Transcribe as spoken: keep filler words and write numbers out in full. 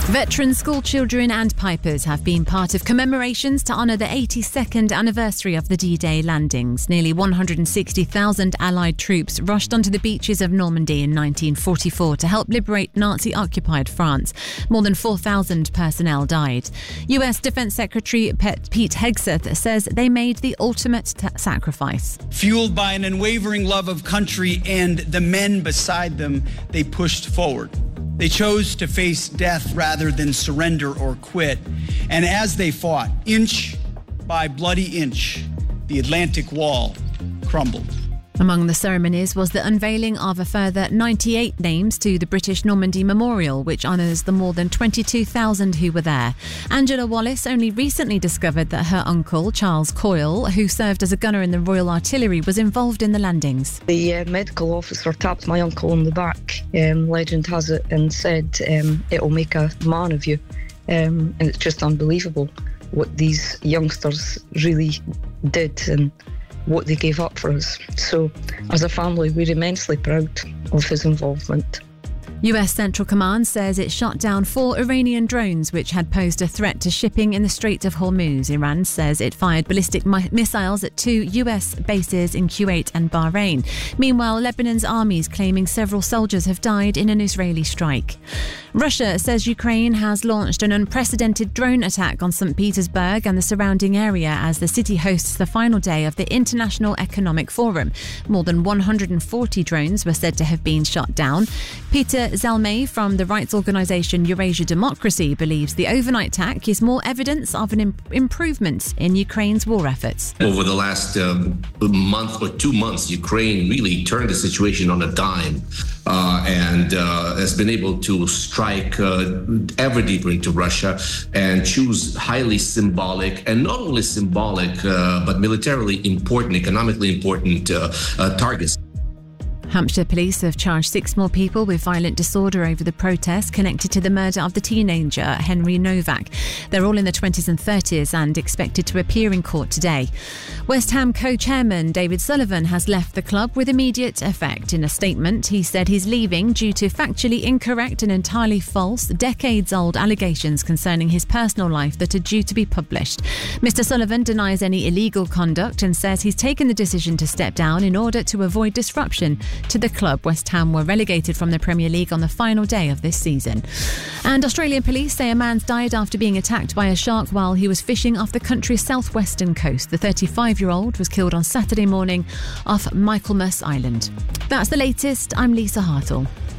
Veteran school children and pipers have been part of commemorations to honour the eighty-second anniversary of the D-Day landings. Nearly one hundred sixty thousand Allied troops rushed onto the beaches of Normandy in nineteen forty-four to help liberate Nazi-occupied France. More than four thousand personnel died. U S Defence Secretary Pete Hegseth says they made the ultimate t- sacrifice. Fueled by an unwavering love of country and the men beside them, they pushed forward. They chose to face death rather than surrender or quit. And as they fought, inch by bloody inch, the Atlantic Wall crumbled. Among the ceremonies was the unveiling of a further ninety-eight names to the British Normandy Memorial, which honours the more than twenty-two thousand who were there. Angela Wallis only recently discovered that her uncle, Charles Coyle, who served as a gunner in the Royal Artillery, was involved in the landings. The uh, medical officer tapped my uncle on the back, um, legend has it, and said, um, it'll make a man of you. Um, and it's just unbelievable what these youngsters really did and what they gave up for us. So, as a family, we're immensely proud of his involvement. U S Central Command says it shot down four Iranian drones which had posed a threat to shipping in the Strait of Hormuz. Iran says it fired ballistic mi- missiles at two U S bases in Kuwait and Bahrain. Meanwhile, Lebanon's army is claiming several soldiers have died in an Israeli strike. Russia says Ukraine has launched an unprecedented drone attack on Saint Petersburg and the surrounding area as the city hosts the final day of the International Economic Forum. More than one hundred forty drones were said to have been shot down. Peter Zelmay from the rights organisation Eurasia Democracy believes the overnight attack is more evidence of an imp- improvement in Ukraine's war efforts. Over the last um, month or two months, Ukraine really turned the situation on a dime uh, and uh, has been able to strike uh, ever deeper into Russia and choose highly symbolic and not only symbolic uh, but militarily important, economically important uh, uh, targets. Hampshire police have charged six more people with violent disorder over the protest connected to the murder of the teenager Henry Novak. They're all in their twenties and thirties and expected to appear in court today. West Ham co-chairman David Sullivan has left the club with immediate effect. In a statement, he said he's leaving due to factually incorrect and entirely false, decades-old allegations concerning his personal life that are due to be published. Mister Sullivan denies any illegal conduct and says he's taken the decision to step down in order to avoid disruption to the club. West Ham were relegated from the Premier League on the final day of this season. And Australian police say a man's died after being attacked by a shark while he was fishing off the country's southwestern coast. The thirty-five-year-old was killed on Saturday morning off Michaelmas Island. That's the latest. I'm Lisa Hartle.